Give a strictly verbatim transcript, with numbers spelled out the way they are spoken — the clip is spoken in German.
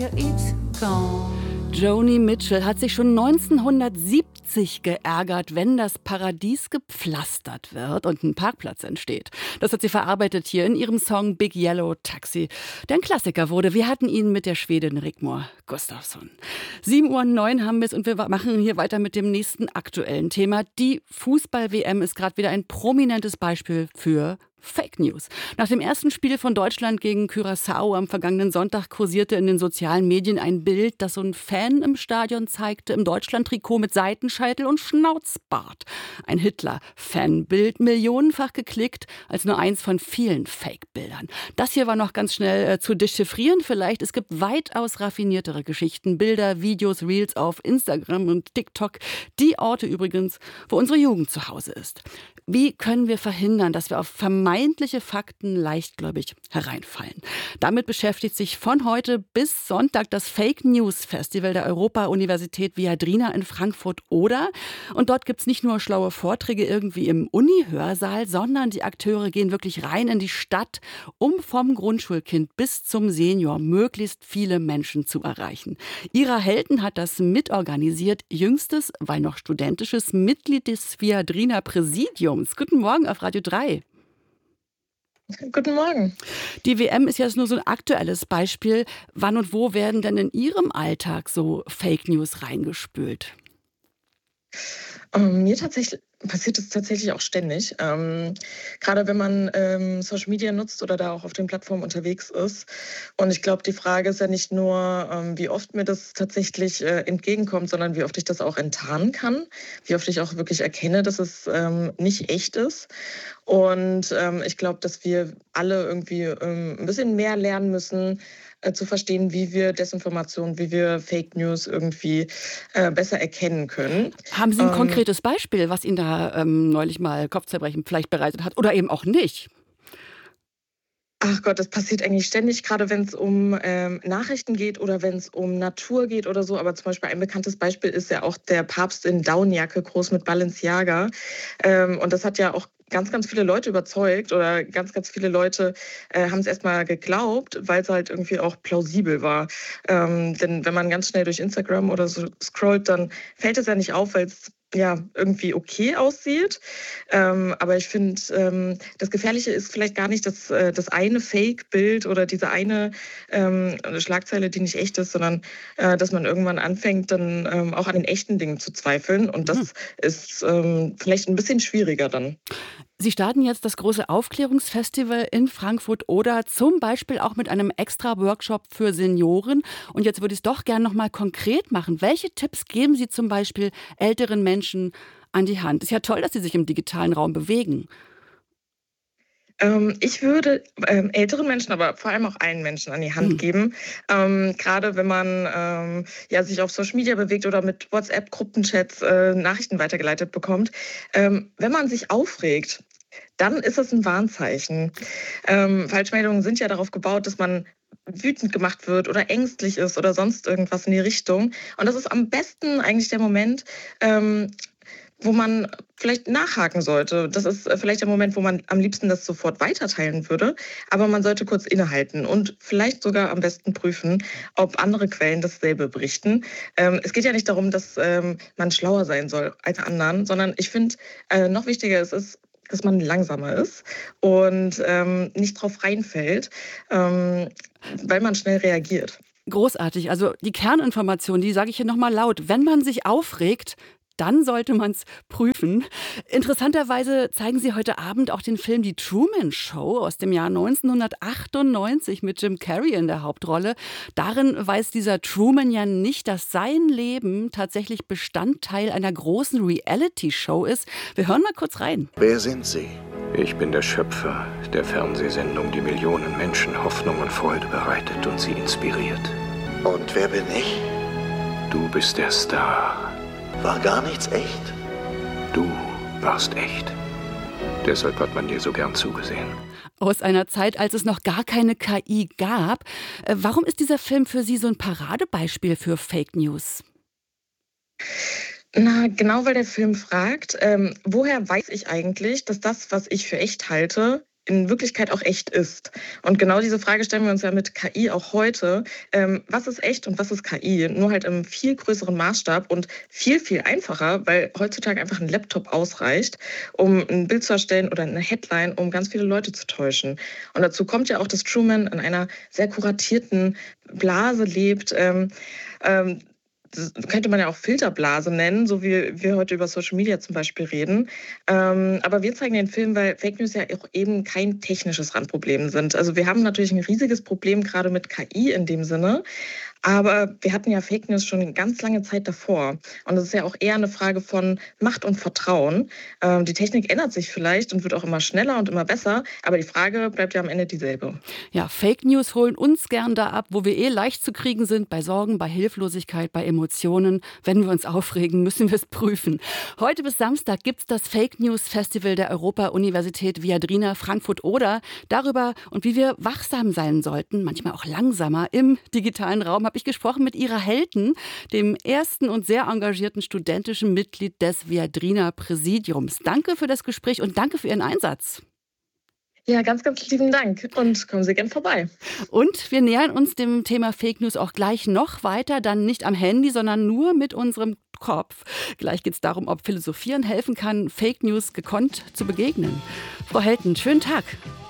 yeah, it's gone. Joni Mitchell hat sich schon neunzehnhundertsiebzig geärgert, wenn das Paradies gepflastert wird und ein Parkplatz entsteht. Das hat sie verarbeitet hier in ihrem Song Big Yellow Taxi, der ein Klassiker wurde. Wir hatten ihn mit der Schwedin Rigmor Gustafsson. sieben Uhr neun haben wir es und wir machen hier weiter mit dem nächsten aktuellen Thema. Die Fußball-W M ist gerade wieder ein prominentes Beispiel für Fake News. Nach dem ersten Spiel von Deutschland gegen Curaçao am vergangenen Sonntag kursierte in den sozialen Medien ein Bild, das so ein Fan im Stadion zeigte, im Deutschland-Trikot mit Seitenscheitel und Schnauzbart. Ein Hitler-Fanbild, millionenfach geklickt, als nur eins von vielen Fake-Bildern. Das hier war noch ganz schnell äh, zu dechiffrieren vielleicht. Es gibt weitaus raffiniertere Geschichten, Bilder, Videos, Reels auf Instagram und TikTok. Die Orte übrigens, wo unsere Jugend zu Hause ist. Wie können wir verhindern, dass wir auf vermeintliche Fakten leichtgläubig hereinfallen? Damit beschäftigt sich von heute bis Sonntag das Fake News Festival der Europa-Universität Viadrina in Frankfurt-Oder. Und dort gibt es nicht nur schlaue Vorträge irgendwie im Uni-Hörsaal, sondern die Akteure gehen wirklich rein in die Stadt, um vom Grundschulkind bis zum Senior möglichst viele Menschen zu erreichen. Ira Helten hat das mitorganisiert, jüngstes, weil noch studentisches Mitglied des Viadrina Präsidiums. Guten Morgen auf Radio drei. Guten Morgen. Die W M ist jetzt nur so ein aktuelles Beispiel. Wann und wo werden denn in Ihrem Alltag so Fake News reingespült? Ähm, mir tatsächlich passiert es tatsächlich auch ständig. Ähm, gerade wenn man ähm, Social Media nutzt oder da auch auf den Plattformen unterwegs ist. Und ich glaube, die Frage ist ja nicht nur, ähm, wie oft mir das tatsächlich äh, entgegenkommt, sondern wie oft ich das auch enttarnen kann, wie oft ich auch wirklich erkenne, dass es ähm, nicht echt ist. Und ähm, ich glaube, dass wir alle irgendwie ähm, ein bisschen mehr lernen müssen, äh, zu verstehen, wie wir Desinformation, wie wir Fake News irgendwie äh, besser erkennen können. Haben Sie ein Ähm, konkretes Beispiel, was Ihnen da ähm, neulich mal Kopfzerbrechen vielleicht bereitet hat oder eben auch nicht? Ach Gott, das passiert eigentlich ständig, gerade wenn es um ähm, Nachrichten geht oder wenn es um Natur geht oder so. Aber zum Beispiel ein bekanntes Beispiel ist ja auch der Papst in Daunenjacke, groß mit Balenciaga. Ähm, und das hat ja auch ganz, ganz viele Leute überzeugt oder ganz, ganz viele Leute äh, haben es erstmal geglaubt, weil es halt irgendwie auch plausibel war. Ähm, denn wenn man ganz schnell durch Instagram oder so scrollt, dann fällt es ja nicht auf, weil es ja irgendwie okay aussieht. Ähm, aber ich finde, ähm, das Gefährliche ist vielleicht gar nicht das, äh, das eine Fake-Bild oder diese eine ähm, Schlagzeile, die nicht echt ist, sondern äh, dass man irgendwann anfängt, dann ähm, auch an den echten Dingen zu zweifeln. Und Mhm. das ist ähm, vielleicht ein bisschen schwieriger dann. Sie starten jetzt das große Aufklärungsfestival in Frankfurt-Oder, zum Beispiel auch mit einem extra Workshop für Senioren. Und jetzt würde ich es doch gerne noch mal konkret machen. Welche Tipps geben Sie zum Beispiel älteren Menschen an die Hand? Ist ja toll, dass Sie sich im digitalen Raum bewegen. Ähm, ich würde ähm, älteren Menschen, aber vor allem auch allen Menschen an die Hand Hm. geben. Ähm, gerade wenn man ähm, ja, sich auf Social Media bewegt oder mit WhatsApp-Gruppenchats äh, Nachrichten weitergeleitet bekommt. Ähm, wenn man sich aufregt, dann ist es ein Warnzeichen. Ähm, Falschmeldungen sind ja darauf gebaut, dass man wütend gemacht wird oder ängstlich ist oder sonst irgendwas in die Richtung. Und das ist am besten eigentlich der Moment, ähm, wo man vielleicht nachhaken sollte. Das ist äh, vielleicht der Moment, wo man am liebsten das sofort weiterteilen würde. Aber man sollte kurz innehalten und vielleicht sogar am besten prüfen, ob andere Quellen dasselbe berichten. Ähm, es geht ja nicht darum, dass ähm, man schlauer sein soll als anderen, sondern ich finde, äh, noch wichtiger ist es, dass man langsamer ist und ähm, nicht drauf reinfällt, ähm, weil man schnell reagiert. Großartig. Also die Kerninformation, die sage ich hier noch mal laut. Wenn man sich aufregt, dann sollte man es prüfen. Interessanterweise zeigen Sie heute Abend auch den Film Die Truman Show aus dem Jahr neunzehnhundertachtundneunzig mit Jim Carrey in der Hauptrolle. Darin weiß dieser Truman ja nicht, dass sein Leben tatsächlich Bestandteil einer großen Reality-Show ist. Wir hören mal kurz rein. Wer sind Sie? Ich bin der Schöpfer der Fernsehsendung, die Millionen Menschen Hoffnung und Freude bereitet und sie inspiriert. Und wer bin ich? Du bist der Star. War gar nichts echt? Du warst echt. Deshalb hat man dir so gern zugesehen. Aus einer Zeit, als es noch gar keine K I gab. Äh, Warum ist dieser Film für Sie so ein Paradebeispiel für Fake News? Na, genau, weil der Film fragt, ähm, woher weiß ich eigentlich, dass das, was ich für echt halte, in Wirklichkeit auch echt ist. Und genau diese Frage stellen wir uns ja mit K I auch heute. Ähm, was ist echt und was ist K I? Nur halt im viel größeren Maßstab und viel, viel einfacher, weil heutzutage einfach ein Laptop ausreicht, um ein Bild zu erstellen oder eine Headline, um ganz viele Leute zu täuschen. Und dazu kommt ja auch, dass Truman in einer sehr kuratierten Blase lebt. Ähm, ähm, Das könnte man ja auch Filterblase nennen, so wie wir heute über Social Media zum Beispiel reden. Ähm, aber wir zeigen den Film, weil Fake News ja auch eben kein technisches Randproblem sind. Also wir haben natürlich ein riesiges Problem gerade mit K I in dem Sinne. Aber wir hatten ja Fake News schon eine ganz lange Zeit davor. Und es ist ja auch eher eine Frage von Macht und Vertrauen. Ähm, die Technik ändert sich vielleicht und wird auch immer schneller und immer besser. Aber die Frage bleibt ja am Ende dieselbe. Ja, Fake News holen uns gern da ab, wo wir eh leicht zu kriegen sind, bei Sorgen, bei Hilflosigkeit, bei Emotionen. Wenn wir uns aufregen, müssen wir es prüfen. Heute bis Samstag gibt es das Fake News Festival der Europa-Universität Viadrina Frankfurt-Oder. Darüber und wie wir wachsam sein sollten, manchmal auch langsamer im digitalen Raum, habe ich gesprochen mit Ira Helten, dem ersten und sehr engagierten studentischen Mitglied des Viadrina Präsidiums. Danke für das Gespräch und danke für Ihren Einsatz. Ja, ganz, ganz lieben Dank und kommen Sie gern vorbei. Und wir nähern uns dem Thema Fake News auch gleich noch weiter, dann nicht am Handy, sondern nur mit unserem Kopf. Gleich geht es darum, ob Philosophieren helfen kann, Fake News gekonnt zu begegnen. Frau Helten, schönen Tag.